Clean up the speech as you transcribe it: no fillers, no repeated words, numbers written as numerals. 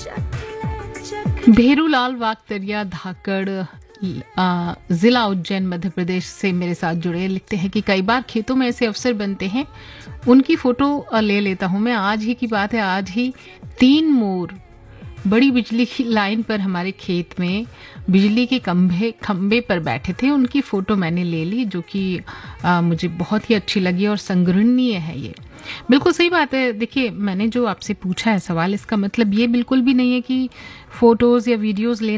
भेरूलाल वागतरिया धाकड़ जिला उज्जैन मध्य प्रदेश से मेरे साथ जुड़े लिखते हैं कि कई बार खेतों में ऐसे अवसर बनते हैं, उनकी फोटो ले लेता हूं मैं। आज ही की बात है, आज ही 3 मोर बड़ी बिजली की लाइन पर हमारे खेत में बिजली के खंबे पर बैठे थे। उनकी फोटो मैंने ले ली, जो कि मुझे बहुत ही अच्छी लगी और संग्रहणीय है। ये बिल्कुल सही बात है। देखिए, मैंने जो आपसे पूछा है सवाल, इसका मतलब ये बिल्कुल भी नहीं है कि फोटोज या वीडियोस लेना